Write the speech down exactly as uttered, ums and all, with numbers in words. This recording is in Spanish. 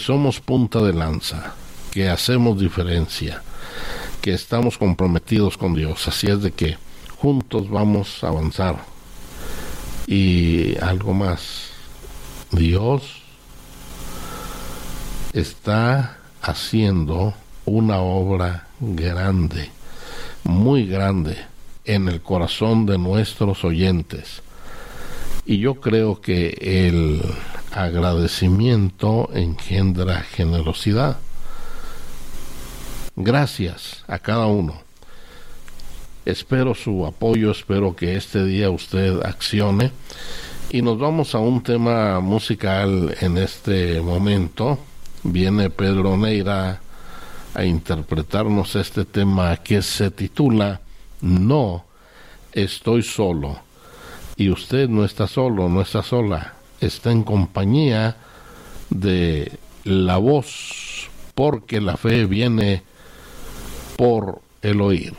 somos punta de lanza, que hacemos diferencia, que estamos comprometidos con Dios. Así es de que juntos vamos a avanzar. Y algo más, Dios está haciendo una obra grande, muy grande, en el corazón de nuestros oyentes. Y yo creo que el agradecimiento engendra generosidad. Gracias a cada uno. Espero su apoyo, espero que este día usted accione. Y nos vamos a un tema musical en este momento. Viene Pedro Neira a interpretarnos este tema que se titula No estoy solo. Y usted no está solo, no está sola, está en compañía de la voz, porque la fe viene por el oír.